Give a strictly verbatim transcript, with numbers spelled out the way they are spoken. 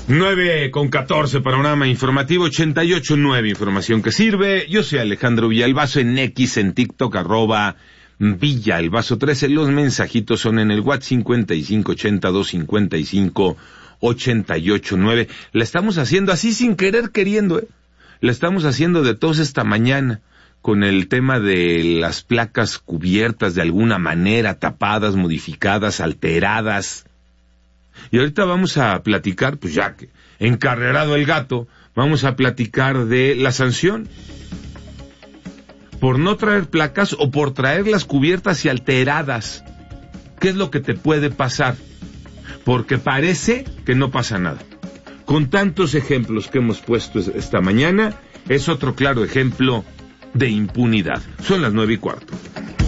nueve con catorce, panorama informativo ochenta y ocho punto nueve, información que sirve. Yo soy Alejandro Villalbazo, en X, en TikTok, arroba Villalbazo trece. Los mensajitos son en el WhatsApp cincuenta y cinco ochenta y dos cincuenta y cinco ochenta y ocho nueve. La estamos haciendo así sin querer queriendo, ¿eh? La estamos haciendo de todos esta mañana, con el tema de las placas cubiertas de alguna manera, tapadas, modificadas, alteradas. Y ahorita vamos a platicar, pues ya que encarrerado el gato, vamos a platicar de la sanción por no traer placas o por traerlas cubiertas y alteradas. ¿Qué es lo que te puede pasar? Porque parece que no pasa nada. Con tantos ejemplos que hemos puesto esta mañana, es otro claro ejemplo de impunidad. Son las nueve y cuarto.